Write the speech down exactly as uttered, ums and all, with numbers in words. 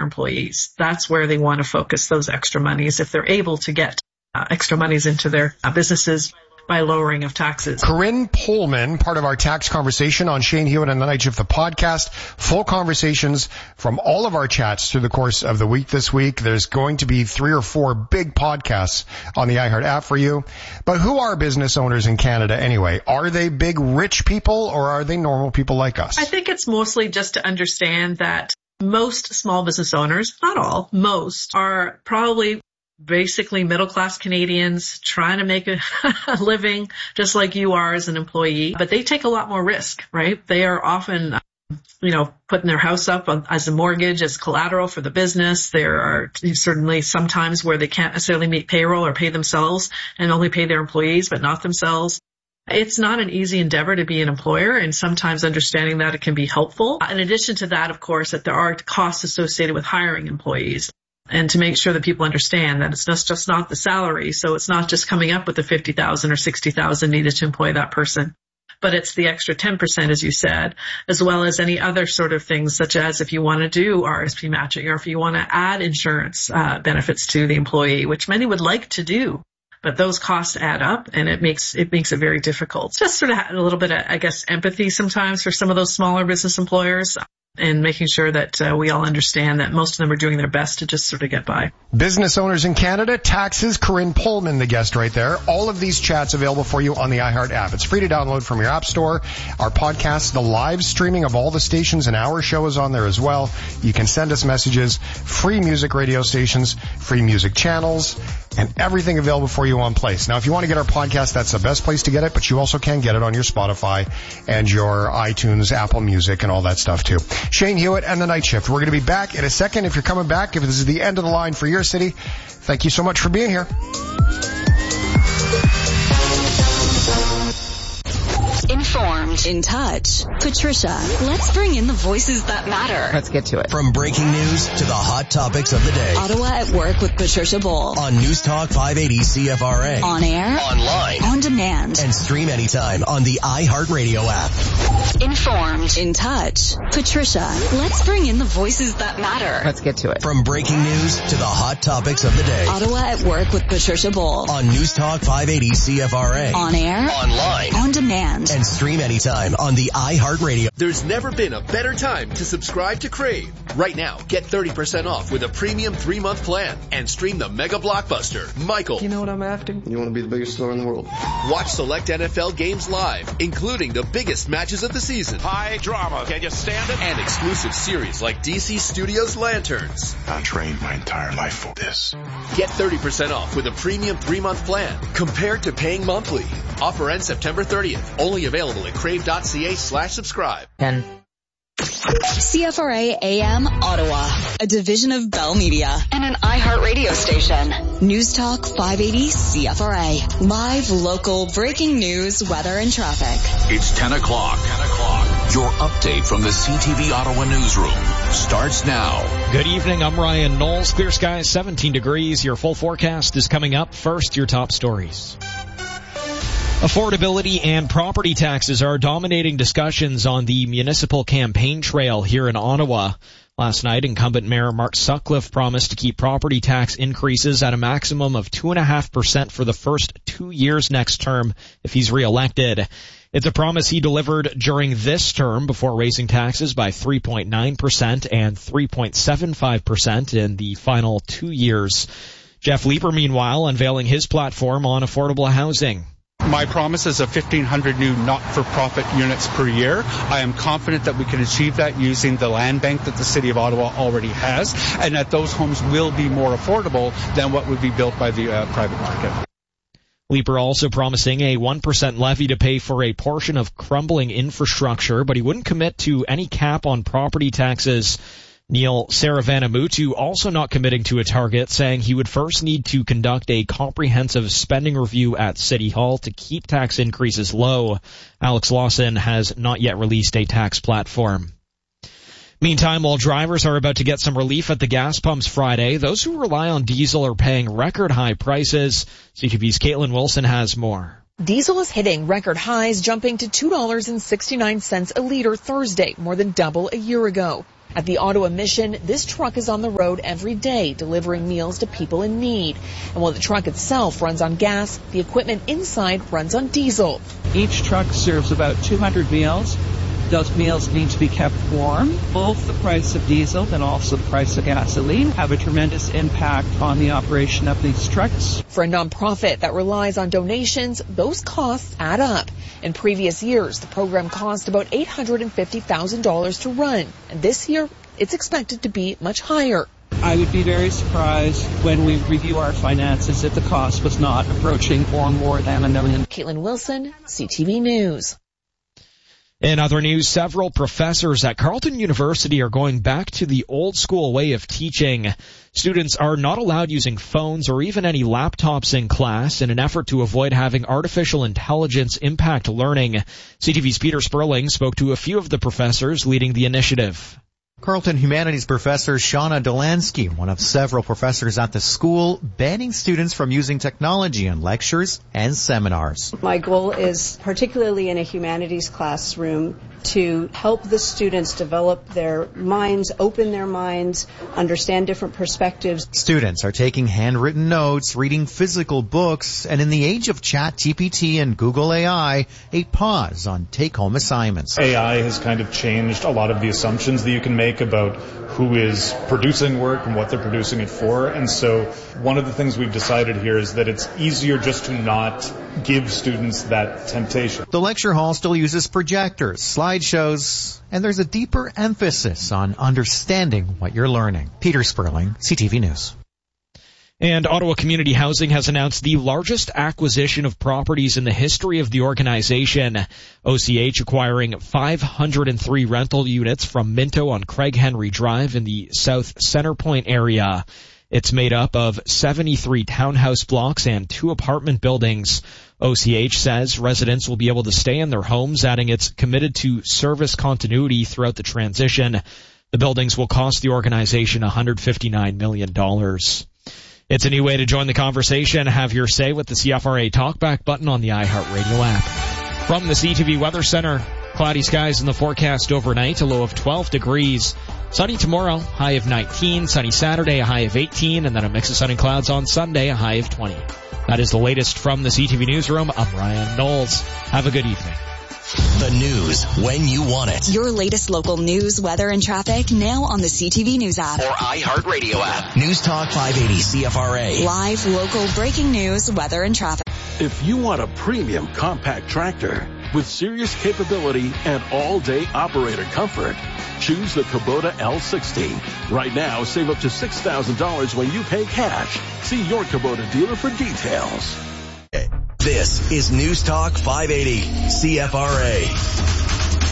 employees. That's where they want to focus those extra monies if they're able to get uh, extra monies into their uh, businesses by lowering of taxes. Corinne Pullman, part of our tax conversation on Shane Hewitt and the Night Shift, the podcast. Full conversations from all of our chats through the course of the week this week. There's going to be three or four big podcasts on the iHeart app for you. But who are business owners in Canada anyway? Are they big, rich people, or are they normal people like us? I think it's mostly just to understand that most small business owners, not all, most, are probably basically middle-class Canadians trying to make a, a living just like you are as an employee, but they take a lot more risk, right? They are often, you know, putting their house up on, as a mortgage, as collateral for the business. There are certainly sometimes where they can't necessarily meet payroll or pay themselves and only pay their employees, but not themselves. It's not an easy endeavor to be an employer, and sometimes understanding that it can be helpful. In addition to that, of course, that there are costs associated with hiring employees. And to make sure that people understand that it's just, just not the salary. So it's not just coming up with the fifty thousand or sixty thousand needed to employ that person, but it's the extra ten percent, as you said, as well as any other sort of things, such as if you want to do R S P matching or if you want to add insurance uh, benefits to the employee, which many would like to do. But those costs add up, and it makes it makes it very difficult. Just sort of a little bit of, I guess, empathy sometimes for some of those smaller business employers, and making sure that uh, we all understand that most of them are doing their best to just sort of get by. Business owners in Canada, taxes, Corinne Pullman, the guest right there. All of these chats available for you on the iHeart app. It's free to download from your app store. Our podcast, the live streaming of all the stations, and our show is on there as well. You can send us messages, free music radio stations, free music channels, and everything available for you on place. Now, if you want to get our podcast, that's the best place to get it, but you also can get it on your Spotify and your iTunes, Apple Music, and all that stuff too. Shane Hewitt and the Night Shift. We're going to be back in a second. If you're coming back, if this is the end of the line for your city, thank you so much for being here. Informed, in touch. Patricia, let's bring in the voices that matter. Let's get to it. From breaking news to the hot topics of the day. Ottawa at Work with Patricia Bull. On News Talk five eighty C F R A. On air. Online. On demand. And stream anytime on the iHeartRadio app. Informed, in touch. Patricia, let's bring in the voices that matter. Let's get to it. From breaking news to the hot topics of the day. Ottawa at Work with Patricia Bull. On News Talk five eighty C F R A. On air. Online. On demand. And stream anytime on the iHeartRadio. There's never been a better time to subscribe to Crave. Right now, get thirty percent off with a premium three-month plan and stream the mega blockbuster, Michael. You know what I'm after? You want to be the biggest star in the world. Watch select N F L games live, including the biggest matches of the season. High drama. Can you stand it? And exclusive series like D C Studios Lanterns. I trained my entire life for this. Get thirty percent off with a premium three-month plan compared to paying monthly. Offer ends September thirtieth. Only available at crave.ca slash subscribe. ten. C F R A A M Ottawa, a division of Bell Media and an iHeart radio station. News Talk five eighty C F R A. Live, local, breaking news, weather, and traffic. It's ten o'clock. ten o'clock. Your update from the C T V Ottawa newsroom starts now. Good evening. I'm Ryan Knowles. Clear skies, seventeen degrees. Your full forecast is coming up. First, your top stories. Affordability and property taxes are dominating discussions on the municipal campaign trail here in Ottawa. Last night, incumbent Mayor Mark Sutcliffe promised to keep property tax increases at a maximum of two point five percent for the first two years next term if he's reelected. It's a promise he delivered during this term before raising taxes by three point nine percent and three point seven five percent in the final two years. Jeff Leeper, meanwhile, unveiling his platform on affordable housing. My promise is of fifteen hundred new not-for-profit units per year. I am confident that we can achieve that using the land bank that the City of Ottawa already has, and that those homes will be more affordable than what would be built by the uh, private market. Leeper also promising a one percent levy to pay for a portion of crumbling infrastructure, but he wouldn't commit to any cap on property taxes. Neil Saravanamutu also not committing to a target, saying he would first need to conduct a comprehensive spending review at City Hall to keep tax increases low. Alex Lawson has not yet released a tax platform. Meantime, while drivers are about to get some relief at the gas pumps Friday, those who rely on diesel are paying record high prices. C T V's Caitlin Wilson has more. Diesel is hitting record highs, jumping to two dollars and sixty-nine cents a liter Thursday, more than double a year ago. At the Ottawa Mission, this truck is on the road every day, delivering meals to people in need. And while the truck itself runs on gas, the equipment inside runs on diesel. Each truck serves about two hundred meals. Those meals need to be kept warm. Both the price of diesel and also the price of gasoline have a tremendous impact on the operation of these trucks. For a nonprofit that relies on donations, those costs add up. In previous years, the program cost about eight hundred fifty thousand dollars to run, and this year it's expected to be much higher. I would be very surprised when we review our finances if the cost was not approaching or more than a million. Caitlin Wilson, C T V News. In other news, several professors at Carleton University are going back to the old school way of teaching. Students are not allowed using phones or even any laptops in class in an effort to avoid having artificial intelligence impact learning. C T V's Peter Sperling spoke to a few of the professors leading the initiative. Carleton Humanities professor Shauna Delansky, one of several professors at the school, banning students from using technology in lectures and seminars. My goal is, particularly in a humanities classroom, to help the students develop their minds, open their minds, understand different perspectives. Students are taking handwritten notes, reading physical books, and in the age of Chat G P T and Google A I, a pause on take-home assignments. A I has kind of changed a lot of the assumptions that you can make about who is producing work and what they're producing it for. And so one of the things we've decided here is that it's easier just to not give students that temptation. The lecture hall still uses projectors, slideshows, and there's a deeper emphasis on understanding what you're learning. Peter Sperling, C T V News. And Ottawa Community Housing has announced the largest acquisition of properties in the history of the organization. O C H acquiring five hundred three rental units from Minto on Craig Henry Drive in the South Centrepoint area. It's made up of seventy-three townhouse blocks and two apartment buildings. O C H says residents will be able to stay in their homes, adding it's committed to service continuity throughout the transition. The buildings will cost the organization one hundred fifty-nine million dollars. It's a new way to join the conversation. Have your say with the C F R A Talkback button on the iHeartRadio app. From the C T V Weather Center, cloudy skies in the forecast overnight, a low of twelve degrees. Sunny tomorrow, high of nineteen. Sunny Saturday, a high of eighteen. And then a mix of sun and clouds on Sunday, a high of twenty. That is the latest from the C T V Newsroom. I'm Ryan Knowles. Have a good evening. The news when you want it. Your latest local news, weather, and traffic now on the C T V News app. Or iHeartRadio app. News Talk five eighty C F R A. Live, local, breaking news, weather, and traffic. If you want a premium compact tractor with serious capability and all-day operator comfort, choose the Kubota L sixty. Right now, save up to six thousand dollars when you pay cash. See your Kubota dealer for details. This is News Talk five eighty C F R A.